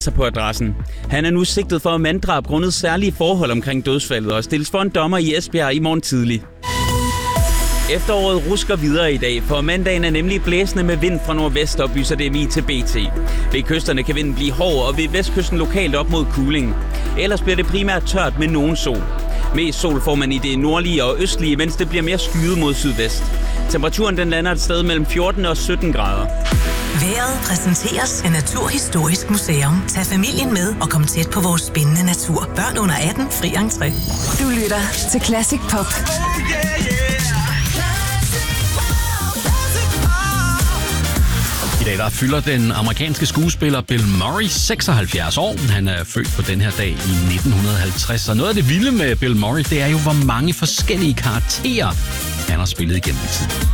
på adressen. Han er nu sigtet for manddrab grundet særlige forhold omkring dødsfaldet og stilles for en dommer i Esbjerg i morgen tidlig. Efteråret rusker videre i dag, for mandagen er nemlig blæsende med vind fra nordvest, oplyser DMI til BT. Ved kysterne kan vinden blive hård, og ved vestkysten lokalt op mod kuling. Ellers bliver det primært tørt med nogen sol. Mest sol får man i det nordlige og østlige, mens det bliver mere skyet mod sydvest. Temperaturen den lander et sted mellem 14 og 17 grader. Vejret præsenteres af Naturhistorisk Museum. Tag familien med og kom tæt på vores spændende natur. Børn under 18, fri entré. Du lytter til Classic Pop. I dag der fylder den amerikanske skuespiller Bill Murray 76 år. Han er født på den her dag i 1950. Og noget af det vilde med Bill Murray, det er jo, hvor mange forskellige karakterer han har spillet igennem tiden.